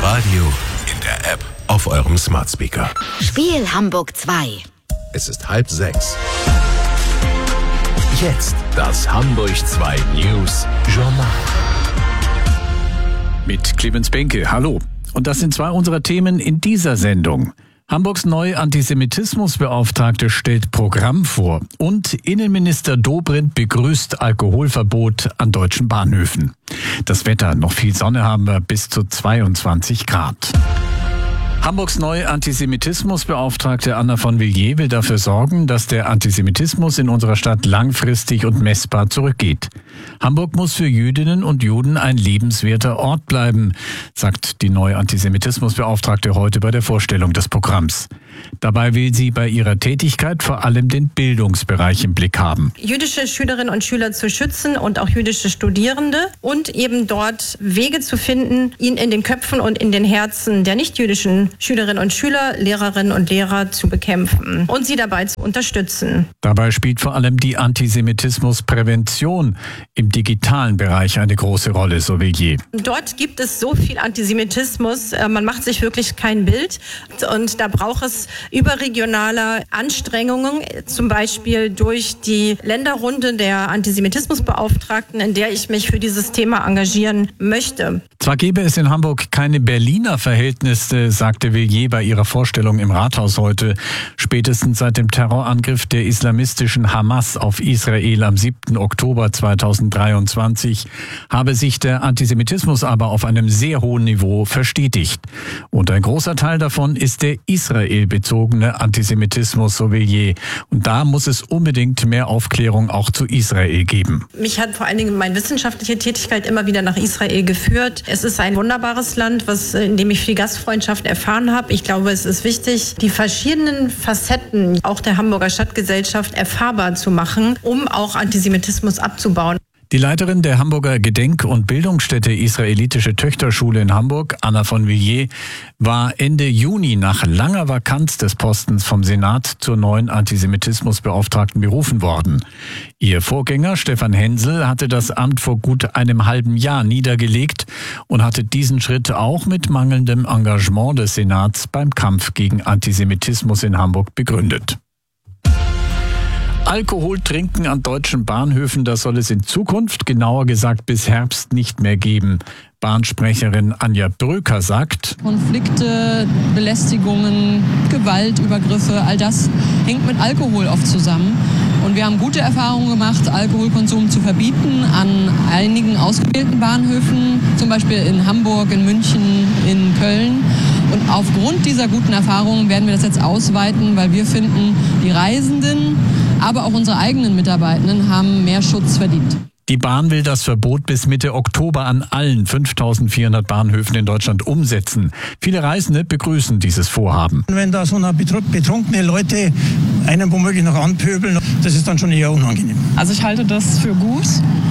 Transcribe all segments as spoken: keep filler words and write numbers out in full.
Radio, in der App, auf eurem Smart Speaker. Spiel Hamburg zwei. Es ist halb sechs. Jetzt das Hamburg zwei News Journal. Mit Clemens Benke, hallo. Und das sind zwei unserer Themen in dieser Sendung. Hamburgs neue Antisemitismusbeauftragte stellt Programm vor und Innenminister Dobrindt begrüßt Alkoholverbot an deutschen Bahnhöfen. Das Wetter, noch viel Sonne haben wir, bis zu zweiundzwanzig Grad. Hamburgs neue Antisemitismusbeauftragte Anna von Villiers will dafür sorgen, dass der Antisemitismus in unserer Stadt langfristig und messbar zurückgeht. Hamburg muss für Jüdinnen und Juden ein lebenswerter Ort bleiben, sagt die neue Antisemitismusbeauftragte heute bei der Vorstellung des Programms. Dabei will sie bei ihrer Tätigkeit vor allem den Bildungsbereich im Blick haben. Jüdische Schülerinnen und Schüler zu schützen und auch jüdische Studierende und eben dort Wege zu finden, ihn in den Köpfen und in den Herzen der nichtjüdischen Schülerinnen und Schüler, Lehrerinnen und Lehrer zu bekämpfen und sie dabei zu unterstützen. Dabei spielt vor allem die Antisemitismusprävention im digitalen Bereich eine große Rolle, so Villiers. Dort gibt es so viel Antisemitismus, man macht sich wirklich kein Bild und da braucht es überregionale Anstrengungen, zum Beispiel durch die Länderrunde der Antisemitismusbeauftragten, in der ich mich für dieses Thema engagieren möchte. Zwar gäbe es in Hamburg keine Berliner Verhältnisse, sagte Villiers bei ihrer Vorstellung im Rathaus heute. Spätestens seit dem Terrorangriff der islamistischen Hamas auf Israel am siebten Oktober zweitausenddreiundzwanzig habe sich der Antisemitismus aber auf einem sehr hohen Niveau verstetigt. Und ein großer Teil davon ist der israelbezogene Antisemitismus, so Villiers. Und da muss es unbedingt mehr Aufklärung auch zu Israel geben. Mich hat vor allen Dingen meine wissenschaftliche Tätigkeit immer wieder nach Israel geführt. Es ist ein wunderbares Land, was, in dem ich viel Gastfreundschaft erfahren habe. Ich glaube, es ist wichtig, die verschiedenen Facetten auch der Hamburger Stadtgesellschaft erfahrbar zu machen, um auch Antisemitismus abzubauen. Die Leiterin der Hamburger Gedenk- und Bildungsstätte Israelitische Töchterschule in Hamburg, Anna von Villiers, war Ende Juni nach langer Vakanz des Postens vom Senat zur neuen Antisemitismusbeauftragten berufen worden. Ihr Vorgänger Stefan Hensel hatte das Amt vor gut einem halben Jahr niedergelegt und hatte diesen Schritt auch mit mangelndem Engagement des Senats beim Kampf gegen Antisemitismus in Hamburg begründet. Alkohol trinken an deutschen Bahnhöfen, das soll es in Zukunft, genauer gesagt bis Herbst, nicht mehr geben. Bahnsprecherin Anja Bröker sagt: Konflikte, Belästigungen, Gewalt, Übergriffe, all das hängt mit Alkohol oft zusammen. Und wir haben gute Erfahrungen gemacht, Alkoholkonsum zu verbieten an einigen ausgewählten Bahnhöfen, zum Beispiel in Hamburg, in München, in Köln. Und aufgrund dieser guten Erfahrungen werden wir das jetzt ausweiten, weil wir finden, die Reisenden, aber auch unsere eigenen Mitarbeitenden haben mehr Schutz verdient. Die Bahn will das Verbot bis Mitte Oktober an allen fünftausendvierhundert Bahnhöfen in Deutschland umsetzen. Viele Reisende begrüßen dieses Vorhaben. Wenn da so eine betrunkene Leute einen womöglich noch anpöbeln, das ist dann schon eher unangenehm. Also ich halte das für gut,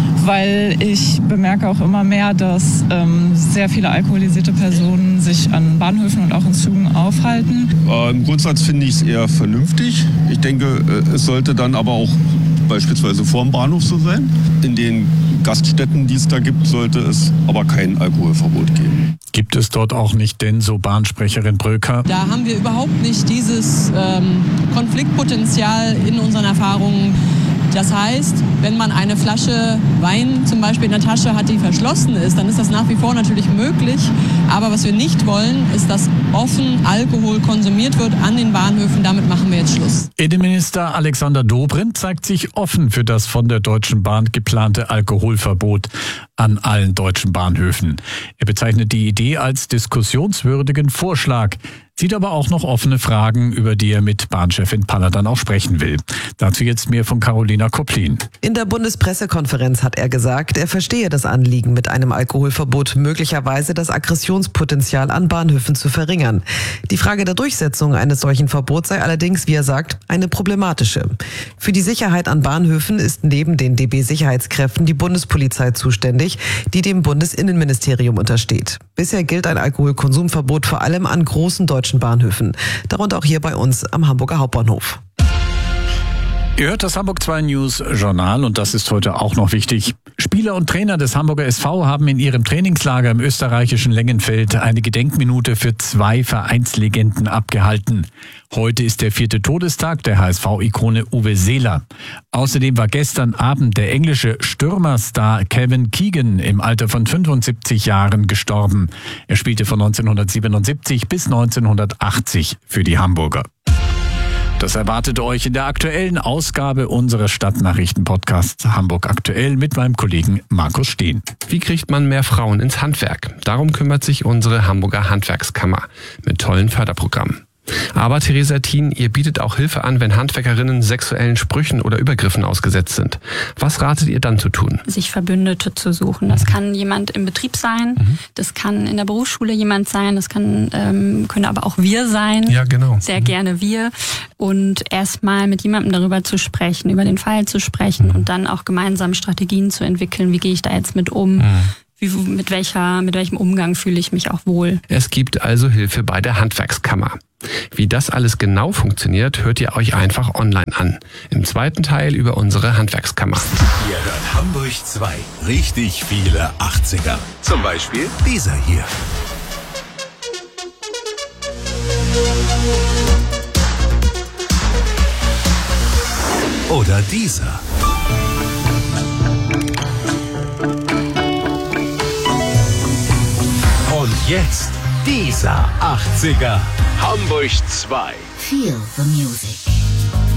weil ich bemerke auch immer mehr, dass ähm, sehr viele alkoholisierte Personen sich an Bahnhöfen und auch in Zügen aufhalten. Äh, Im Grundsatz finde ich es eher vernünftig. Ich denke, äh, es sollte dann aber auch beispielsweise vor dem Bahnhof so sein. In den Gaststätten, die es da gibt, sollte es aber kein Alkoholverbot geben. Gibt es dort auch nicht denn, so Bahnsprecherin Bröker? Da haben wir überhaupt nicht dieses ähm, Konfliktpotenzial in unseren Erfahrungen. Das heißt, wenn man eine Flasche Wein zum Beispiel in der Tasche hat, die verschlossen ist, dann ist das nach wie vor natürlich möglich. Aber was wir nicht wollen, ist, dass offen Alkohol konsumiert wird an den Bahnhöfen. Damit machen wir jetzt Schluss. Innenminister Alexander Dobrindt zeigt sich offen für das von der Deutschen Bahn geplante Alkoholverbot an allen deutschen Bahnhöfen. Er bezeichnet die Idee als diskussionswürdigen Vorschlag, sieht aber auch noch offene Fragen, über die er mit Bahnchefin Palladan auch sprechen will. Dazu jetzt mehr von Carolina Koplin. In der Bundespressekonferenz hat er gesagt, er verstehe das Anliegen, mit einem Alkoholverbot möglicherweise das Aggressionspotenzial an Bahnhöfen zu verringern. Die Frage der Durchsetzung eines solchen Verbots sei allerdings, wie er sagt, eine problematische. Für die Sicherheit an Bahnhöfen ist neben den D B-Sicherheitskräften die Bundespolizei zuständig, die dem Bundesinnenministerium untersteht. Bisher gilt ein Alkoholkonsumverbot vor allem an großen deutschen Bahnhöfen, darunter auch hier bei uns am Hamburger Hauptbahnhof. Ihr hört das Hamburg zwei News Journal und das ist heute auch noch wichtig. Spieler und Trainer des Hamburger S V haben in ihrem Trainingslager im österreichischen Lengenfeld eine Gedenkminute für zwei Vereinslegenden abgehalten. Heute ist der vierte Todestag der H S V-Ikone Uwe Seeler. Außerdem war gestern Abend der englische Stürmerstar Kevin Keegan im Alter von fünfundsiebzig Jahren gestorben. Er spielte von neunzehnhundertsiebenundsiebzig bis neunzehnhundertachtzig für die Hamburger. Das erwartet euch in der aktuellen Ausgabe unseres Stadtnachrichten-Podcasts Hamburg aktuell mit meinem Kollegen Markus Steen. Wie kriegt man mehr Frauen ins Handwerk? Darum kümmert sich unsere Hamburger Handwerkskammer mit tollen Förderprogrammen. Aber Theresa Thien, ihr bietet auch Hilfe an, wenn Handwerkerinnen sexuellen Sprüchen oder Übergriffen ausgesetzt sind. Was ratet ihr dann zu tun? Sich Verbündete zu suchen. Das kann jemand im Betrieb sein, mhm. das kann in der Berufsschule jemand sein, das kann, ähm, können aber auch wir sein. Ja, genau. Sehr mhm. gerne wir. Und erstmal mit jemandem darüber zu sprechen, über den Fall zu sprechen mhm. und dann auch gemeinsam Strategien zu entwickeln. Wie gehe ich da jetzt mit um? Mhm. Wie, mit welcher, mit welchem Umgang fühle ich mich auch wohl? Es gibt also Hilfe bei der Handwerkskammer. Wie das alles genau funktioniert, hört ihr euch einfach online an. Im zweiten Teil über unsere Handwerkskammer. Ihr hört Hamburg zwei. Richtig viele achtziger. Zum Beispiel dieser hier. Oder dieser. Und jetzt dieser achtziger. Hamburg zwei. Feel the music.